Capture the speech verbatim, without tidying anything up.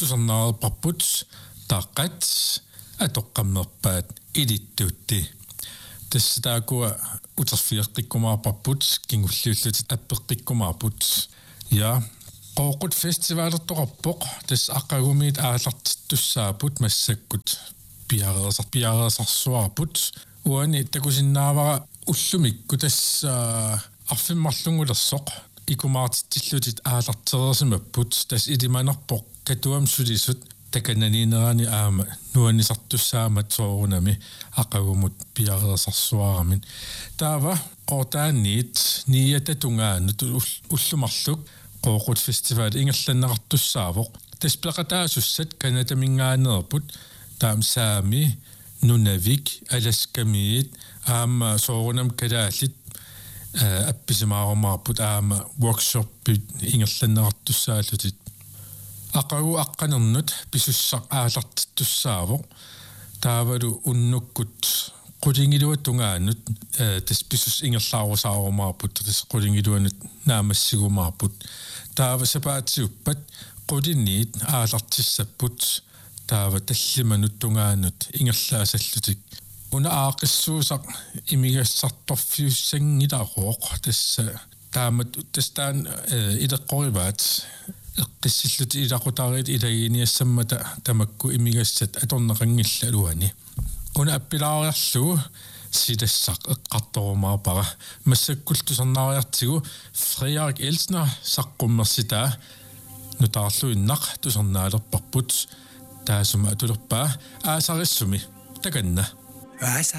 tusarnaarparput taqqat atoqqammerpaat ilittuutti тассаакуа утерфиэққиккумаарпарпут кингуллиуллутит аппеққиккумаарпут я qooqut festivalertoqarpoq tass aqqagumit aallartittussaaput massakкут piareersar piareersarsuarput uani takusinnaavara ullumikku tassa arfimmarlungulersoq ikumaartittillutit aallartereersimapput tass ilimanerpoq katuam sulisut takananinerani aama nuanisartussaamat soorunami aqagumut piareersarsuaramin taava qortaanniit niatatungaanut ullumarluk qooqut festival ingerlannaqartussaavoq taspeqataasusat kanataminngaanerput taam saami nunavik alaskamiit aama soorunam kalaallit appisimaarumaarput aama workshopit ingerlannaqartussaallutit aqagu aqqanernut pisussaq aalartittussaavoq taavalu unnukkut qulingiluatungaanut tas pisus ingerlaarusaarumаарput tas qulingiluanut naamassigumaarput taava sapaatsiuppat qulinniit aalartissapput taava tallimanuttungaanut ingerlaasallutik una aaqissuusaq imigassartorfiussangilaaruoq tassa taamat tastaan ileqqorivaat eqqissillut ilaqutariit ilaginiassammata tamakku imigassat atorneqangilla luani una appilaariarlu silassaq eqqartorumaapara massakkultusarnaariartigu Frederik Elsner saqqummersitaa nutaarlu innaq tusarnaalerparput taasuma atulerpaa aasarissumi takanna